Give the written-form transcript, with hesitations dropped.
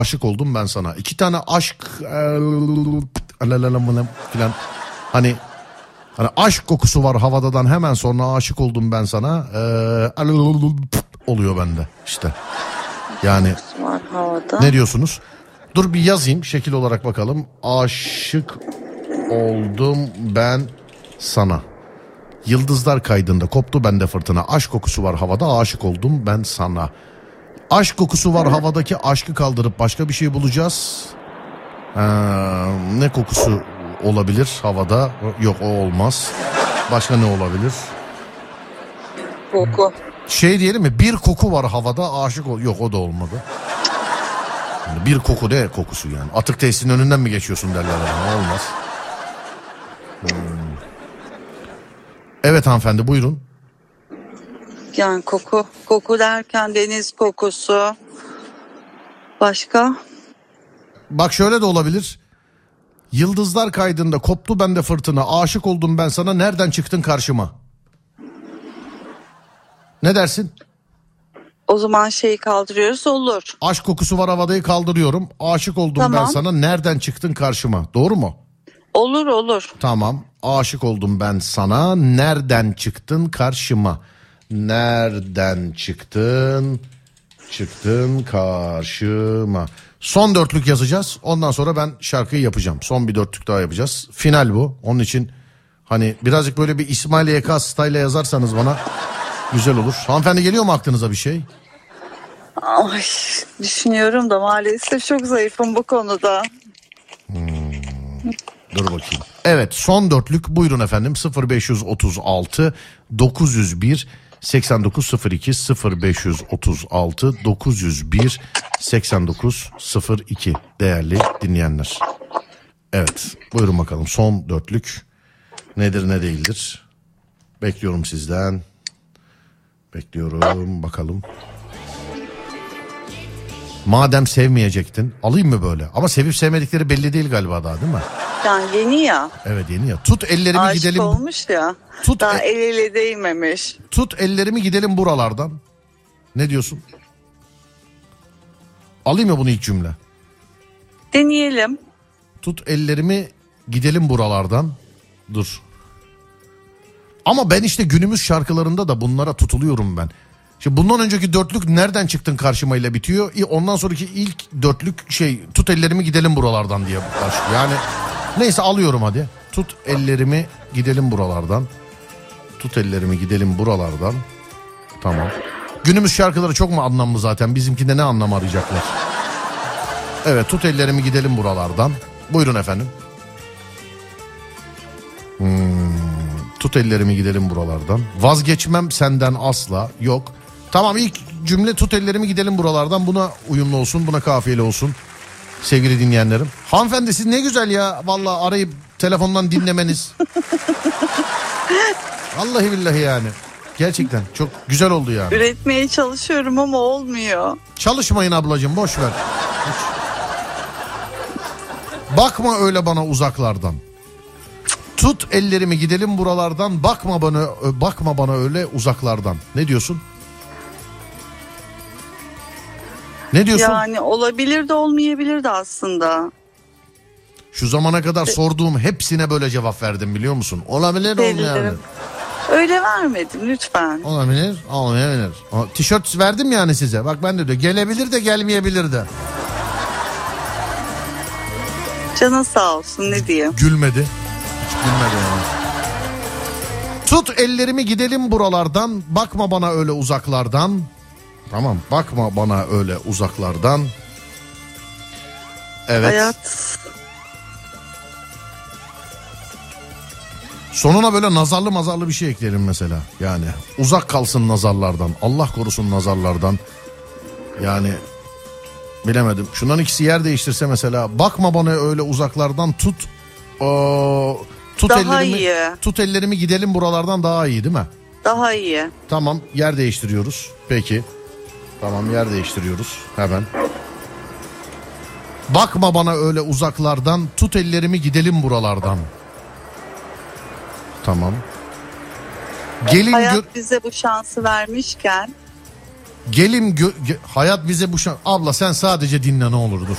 aşık oldum ben sana. İki tane aşk filan hani aşk kokusu var havadadan hemen sonra aşık oldum ben sana oluyor bende işte. Yani ne diyorsunuz? Dur bir yazayım şekil olarak bakalım. Aşık oldum ben sana. Yıldızlar kaydında koptu bende fırtına. Aşk kokusu var havada aşık oldum ben sana. Aşk kokusu var havadaki aşkı kaldırıp başka bir şey bulacağız. Ne kokusu olabilir havada? Yok o olmaz. Başka ne olabilir? Koku. Şey diyelim mi? Bir koku var havada aşık ol. Yok o da olmadı. Yani bir koku ne kokusu yani? Atık tesisinin önünden mi geçiyorsun derler bana. Olmaz. Evet hanımefendi buyurun. Yani koku. Koku derken deniz kokusu. Başka? Bak şöyle de olabilir. Yıldızlar kaydında koptu bende fırtına. Aşık oldum ben sana. Nereden çıktın karşıma? Ne dersin? O zaman şeyi kaldırıyoruz olur. Aşk kokusu var havadayı kaldırıyorum. Aşık oldum Tamam. ben sana. Nereden çıktın karşıma? Doğru mu? Olur. Tamam. Aşık oldum ben sana. Nereden çıktın karşıma? Nereden çıktın? Çıktın karşıma. Son dörtlük yazacağız. Ondan sonra ben şarkıyı yapacağım. Son bir dörtlük daha yapacağız. Final bu. Onun için hani birazcık böyle bir İsmail YK style yazarsanız bana güzel olur. Hanımefendi geliyor mu aklınıza bir şey? Ay, düşünüyorum da maalesef çok zayıfım bu konuda. Dur bakayım. Evet son dörtlük buyurun efendim 0536 901 8902 0536 901 8902 değerli dinleyenler. Evet buyurun bakalım son dörtlük nedir ne değildir. Bekliyorum sizden. Bekliyorum bakalım. Madem sevmeyecektin alayım mı böyle? Ama sevip sevmedikleri belli değil galiba daha değil mi? Yani yeni ya. Evet yeni ya. Tut ellerimi Aşık gidelim. olmuş ya. Daha el ele değmemiş. Tut ellerimi gidelim buralardan. Ne diyorsun? Alayım mı bunu ilk cümle? Deneyelim. Tut ellerimi gidelim buralardan. Dur. Ama ben işte günümüz şarkılarında da bunlara tutuluyorum ben. Şimdi bundan önceki dörtlük nereden çıktın karşıma ile bitiyor. Ondan sonraki ilk dörtlük tut ellerimi gidelim buralardan diye başlıyor. Yani neyse alıyorum hadi. Tut ellerimi gidelim buralardan. Tut ellerimi gidelim buralardan. Tamam. Günümüz şarkıları çok mu anlamlı zaten? Bizimkinde ne anlam arayacaklar? Evet tut ellerimi gidelim buralardan. Buyurun efendim. Tut ellerimi gidelim buralardan. Vazgeçmem senden asla. Yok. Tamam ilk cümle tut ellerimi gidelim buralardan. Buna uyumlu olsun, buna kafiyeli olsun. Sevgili dinleyenlerim. Hanımefendi siz ne güzel ya. Vallahi arayıp telefondan dinlemeniz. Vallahi billahi yani. Gerçekten çok güzel oldu yani. Üretmeye çalışıyorum ama olmuyor. Çalışmayın ablacığım boş ver. Bakma öyle bana uzaklardan. Tut ellerimi gidelim buralardan. Bakma bana öyle uzaklardan. Ne diyorsun? Ne diyorsun? Yani olabilir de olmayabilir de aslında. Şu zamana kadar sorduğum hepsine böyle cevap verdim biliyor musun? Olabilir olmayabilir. Öyle vermedim lütfen. Olabilir olmayabilir. Tişört verdim yani size. Bak ben de diyor gelebilir de gelmeyebilir de. Canın sağ olsun ne diyeyim. Gülmedi. Hiç gülmedi yani. Tut ellerimi gidelim buralardan. Bakma bana öyle uzaklardan. Tamam bakma bana öyle uzaklardan. Evet. Hayat. Sonuna böyle nazarlı bir şey ekleyelim mesela. Yani uzak kalsın nazarlardan. Allah korusun nazarlardan. Yani bilemedim. Şundan ikisi yer değiştirse mesela. Bakma bana öyle uzaklardan tut. Daha iyi. Tut ellerimi gidelim buralardan daha iyi değil mi? Daha iyi. Tamam yer değiştiriyoruz. Peki. Tamam yer değiştiriyoruz hemen. Bakma bana öyle uzaklardan tut ellerimi gidelim buralardan. Tamam. Gelin Hayat bize bu şansı vermişken Hayat bize bu şan. Abla sen sadece dinle ne olur dur.